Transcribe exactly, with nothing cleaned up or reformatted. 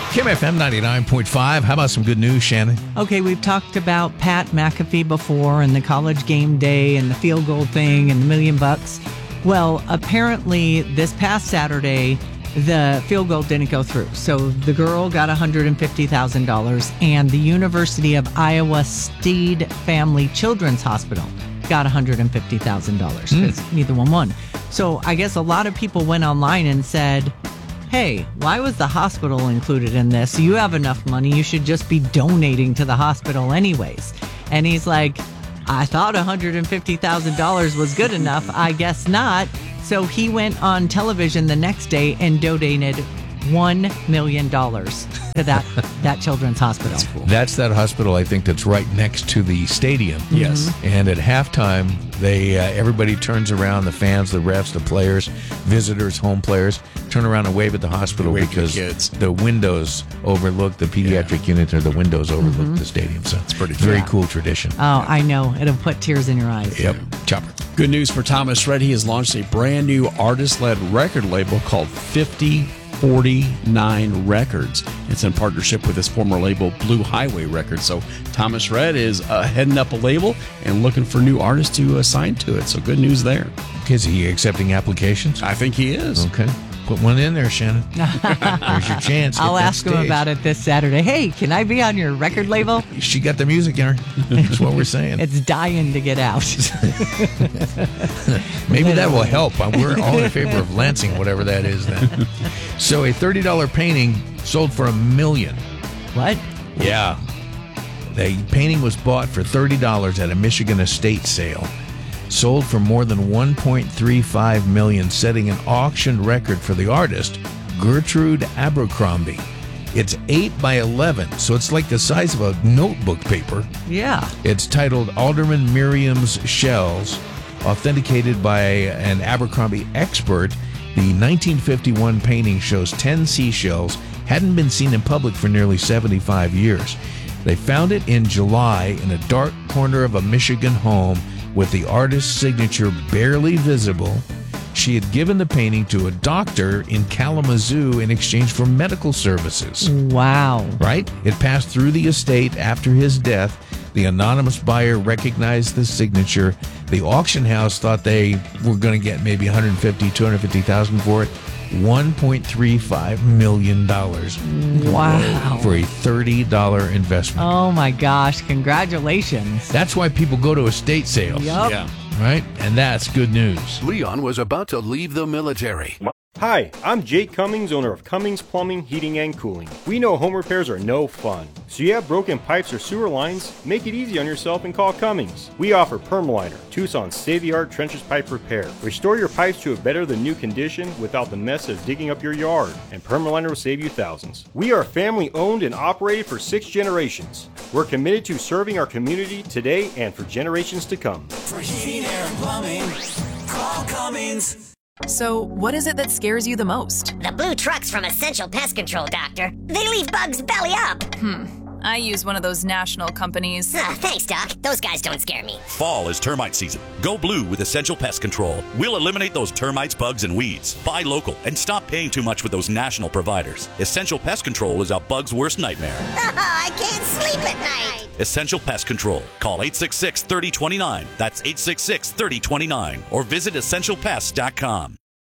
Kim F M ninety-nine point five. How about some good news, Shannon? Okay, we've talked about Pat McAfee before and the college game day and the field goal thing and the million bucks. Well, apparently this past Saturday, the field goal didn't go through. So the girl got one hundred fifty thousand dollars and the University of Iowa Stead Family Children's Hospital got one hundred fifty thousand dollars because mm. neither one won. So I guess a lot of people went online and said, hey, why was the hospital included in this? You have enough money. You should just be donating to the hospital anyways. And he's like, I thought one hundred fifty thousand dollars was good enough. I guess not. So he went on television the next day and donated one million dollars to that, that children's hospital. That's cool. That's that hospital, I think, that's right next to the stadium. Yes. Mm-hmm. And at halftime, they uh, everybody turns around, the fans, the refs, the players, visitors, home players, turn around and wave at the hospital wave because the, kids. the windows overlook, the pediatric yeah. unit or the windows overlook mm-hmm. the stadium. So it's pretty very yeah. cool tradition. Oh, I know. It'll put tears in your eyes. Yep. Chopper. Good news for Thomas Rhett. He has launched a brand new artist-led record label called fifty forty-nine Records. It's in partnership with his former label, Blue Highway Records. So Thomas Rhett is uh, heading up a label and looking for new artists to uh, sign to it. So good news there. Is he accepting applications? I think he is. Okay. Put one in there, Shannon. There's your chance. I'll ask stage. him about it this Saturday. Hey, can I be on your record label? She got the music in her. That's what we're saying. It's dying to get out. Maybe that will help. We're all in favor of Lansing, whatever that is then. So a thirty dollars painting sold for a million. What? Yeah. The painting was bought for thirty dollars at a Michigan estate sale. Sold for more than one point three five million dollars, setting an auction record for the artist, Gertrude Abercrombie. It's eight by eleven, so it's like the size of a notebook paper. Yeah. It's titled Alderman Miriam's Shells, authenticated by an Abercrombie expert. The nineteen fifty-one painting shows ten seashells, hadn't been seen in public for nearly seventy-five years. They found it in July in a dark corner of a Michigan home with the artist's signature barely visible. She had given the painting to a doctor in Kalamazoo in exchange for medical services. Wow. Right? It passed through the estate after his death. The anonymous buyer recognized the signature. The auction house thought they were going to get maybe one hundred fifty thousand dollars, two hundred fifty thousand dollars for it. one point three five million dollars. Wow. For a thirty dollars investment. Oh my gosh, congratulations. That's why people go to estate sales. Yep. Yeah. Right? And that's good news. Leon was about to leave the military. Hi, I'm Jake Cummings, owner of Cummings Plumbing, Heating, and Cooling. We know home repairs are no fun. So you have broken pipes or sewer lines? Make it easy on yourself and call Cummings. We offer Permaliner, Tucson's state-of-the-art trenches pipe repair. Restore your pipes to a better than new condition without the mess of digging up your yard, and Permaliner will save you thousands. We are family owned and operated for six generations. We're committed to serving our community today and for generations to come. For heating, air, and plumbing, call Cummings. So, what is it that scares you the most? The blue trucks from Essential Pest Control, Doctor. They leave bugs belly up. Hmm. I use one of those national companies. Uh, thanks, Doc. Those guys don't scare me. Fall is termite season. Go blue with Essential Pest Control. We'll eliminate those termites, bugs, and weeds. Buy local and stop paying too much with those national providers. Essential Pest Control is a bug's worst nightmare. I can't sleep at night. Essential Pest Control. Call eight six six, three oh two nine. That's eight six six, three oh two nine. Or visit essential pest dot com.